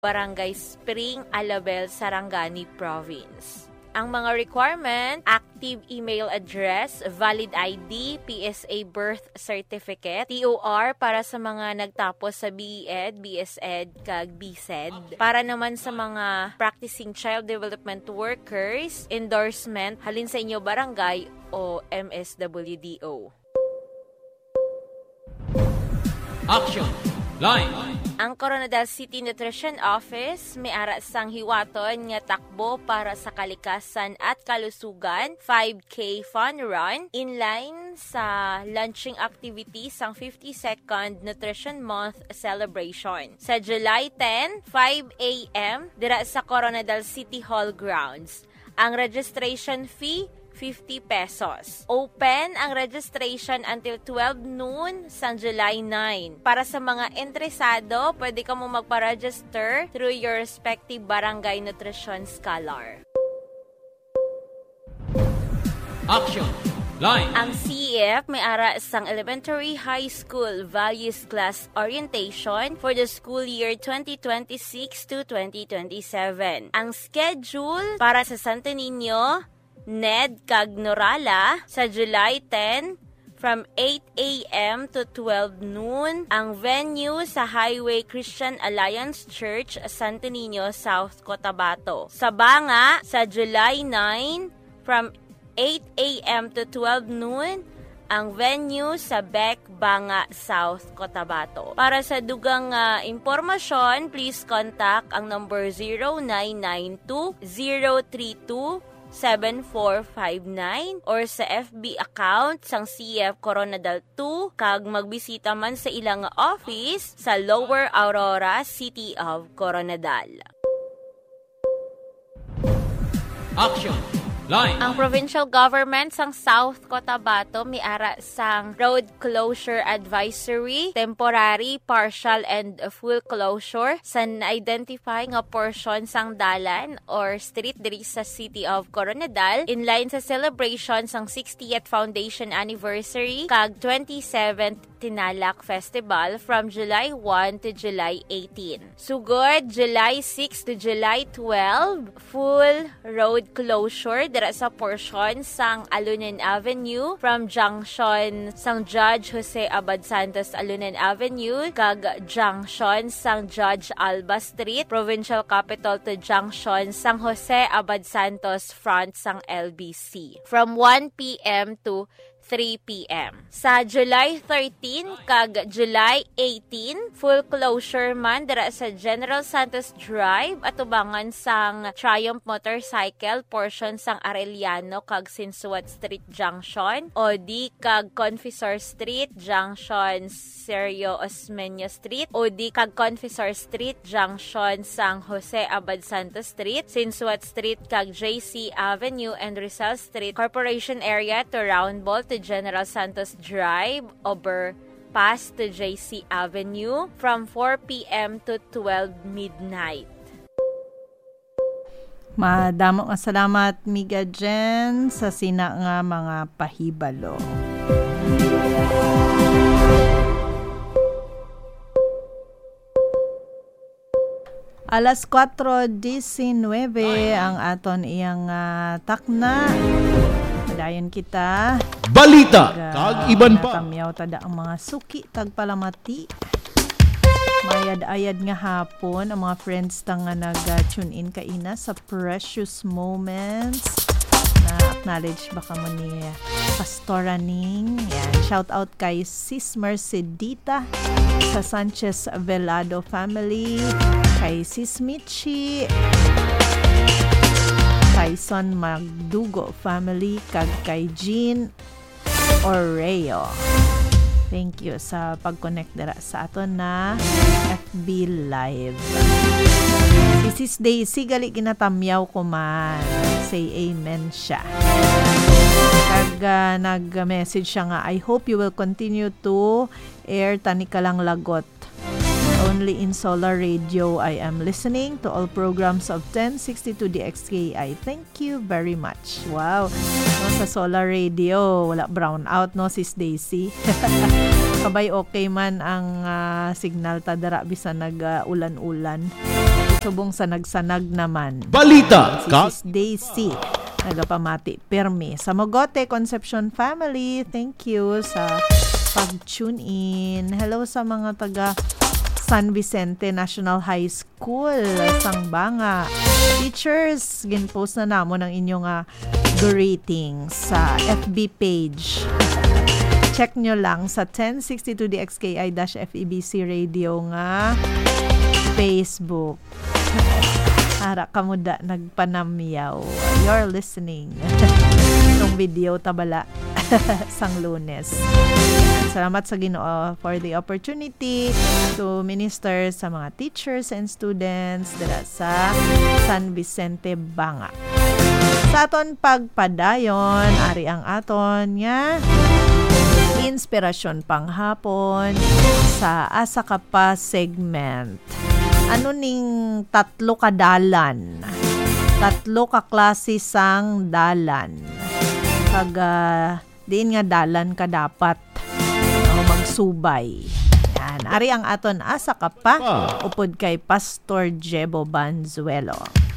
Barangay Spring, Alabel, Sarangani Province. Ang mga requirement, active email address, valid ID, PSA birth certificate, TOR para sa mga nagtapos sa BEd, BSEd, kag BSED. Para naman sa mga practicing child development workers, endorsement, halin sa inyo barangay o MSWDO. Action! Line! Ang Coronadal City Nutrition Office may ara sang hiwaton nga takbo para sa kalikasan at kalusugan 5K Fun Run inline sa launching activity sang 52nd Nutrition Month celebration sa July 10, 5 a.m. dira sa Coronadal City Hall grounds. Ang registration fee 50 pesos. Open ang registration until 12 noon sa July 9. Para sa mga interesado, pwede ka mo magpa-register through your respective barangay nutrition scholar. Action! Line! Ang CEF may ara sang Elementary High School Values Class Orientation for the school year 2026 to 2027. Ang schedule para sa Santo Niño, Ned kag Norala sa July 10 from 8 a.m. to 12 noon. Ang venue sa Highway Christian Alliance Church, Santo Niño, South Cotabato. Sa Banga sa July 9 from 8 a.m. to 12 noon. Ang venue sa Bec, Banga, South Cotabato. Para sa dugang impormasyon, please contact ang number 0992-032-7459 or sa FB account sang CF Coronadal 2 kag magbisita man sa ilang office sa Lower Aurora, City of Coronadal. Action! Line! Ang provincial government sang South Cotabato may ara sang road closure advisory, temporary, partial, and full closure sa na-identify nga portion sang dalan or street diri sa City of Coronadal in line sa celebration sang 60th Foundation Anniversary kag 27th Tinalak Festival from July 1 to July 18. Sugod, July 6 to July 12, full road closure dira sa portion sang Alunan Avenue from junction sang Judge Jose Abad Santos Alunan Avenue kag junction sang Judge Alba Street, Provincial Capital to junction sang Jose Abad Santos front sang LBC from 1 p.m. to 3 p.m. Sa July 13 kag July 18, full closure man dira sa General Santos Drive at ubangan sang Triumph Motorcycle portion sang Arellano kag Sinsuat Street Junction o di kag Confessor Street Junction Sergio Osmeño Street o di kag Confessor Street Junction sang Jose Abad Santos Street, Sinsuat Street kag JC Avenue and Rizal Street Corporation Area to Roundball to General Santos Drive, overpass to JC Avenue from 4 p.m. to 12 midnight. Madamo nga salamat Miga Jen sa sina nga mga pahibalo. Alas 4:19 ang aton iyang takna. Dayon kita. Balita kag iban pa. Tamyaw tada ang mga suki tag palamati. Mayad-ayad nga hapon ang mga friends tang nga nag-tune in kaina sa Precious Moments. Na-acknowledge baka mo ni Pastora Ning. Yan. Shout out kay Sis Mercedita sa Sanchez Velado family. Kay Sis Michi. Kay Son Magdugo family kag kay Jean Oreo. Thank you sa pag-connect dira sa aton na FB Live. Si Sis Daisy gali ginatamyaw ko man. Say amen siya. Kag nag-message siya nga, I hope you will continue to air Tani Ka Lang Lagot. Only in Solar Radio I am listening to all programs of 1062 DXKI. Thank you very much. Wow. No, sa Solar Radio, wala brown out no, Sis Daisy. Kabay okay man ang signal tadara bisa nag ulan-ulan. Subong sa nagsanag naman. Balita. Si Sis Daisy. Nagapamati Pirmi. Sa Mogote Concepcion family, thank you sa pag-tune in. Hello sa mga taga San Vicente National High School, Sangbanga. Teachers, ginpost na namo ng inyong greetings sa FB page. Check nyo lang sa 1062 DXKI-FEBC Radio nga Facebook. Ara ka mo da nagpanamyaw. You're listening. Itong video tabala sang Lunes. Salamat sa Ginoo for the opportunity to minister sa mga teachers and students dira sa San Vicente Banga. Sa aton pagpadayon, ari ang aton nga inspirasyon panghapon sa Asa Ka Pa segment. Ano ning tatlo ka dalan? Tatlo ka klase sang dalan. Pag diin nga dalan ka dapat magsubay. Yan. Ari ang aton Asa Ka Pa upod kay Pastor Jebo Banzuelo.